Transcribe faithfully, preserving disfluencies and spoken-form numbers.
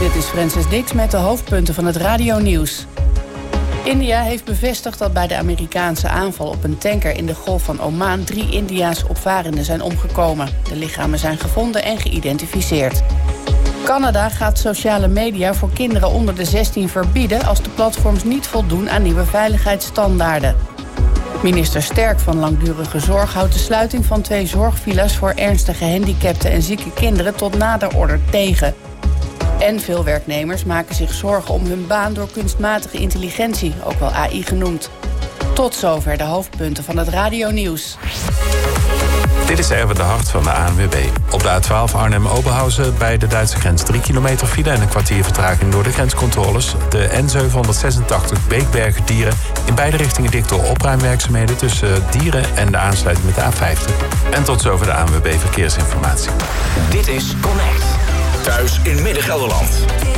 Dit is Francis Dix met de hoofdpunten van het radionieuws. India heeft bevestigd dat bij de Amerikaanse aanval op een tanker in de Golf van Oman drie Indiaanse opvarenden zijn omgekomen. De lichamen zijn gevonden en geïdentificeerd. Canada gaat sociale media voor kinderen onder de zestien verbieden als de platforms niet voldoen aan nieuwe veiligheidsstandaarden. Minister Sterk van Langdurige Zorg houdt de sluiting van twee zorgvilla's voor ernstig gehandicapten en zieke kinderen tot nader order tegen. En veel werknemers maken zich zorgen om hun baan door kunstmatige intelligentie, ook wel A I genoemd. Tot zover de hoofdpunten van het radionieuws. Dit is Erwin de Hart van de A N W B. Op de A twaalf Arnhem-Oberhausen bij de Duitse grens drie kilometer file en een kwartier vertraging door de grenscontroles. De N zevenhonderdzesentachtig Beekbergen-Dieren in beide richtingen dik door opruimwerkzaamheden tussen Dieren en de aansluiting met de A vijftig. En tot zover de A N W B Verkeersinformatie. Dit is Connect. Thuis in Midden-Gelderland.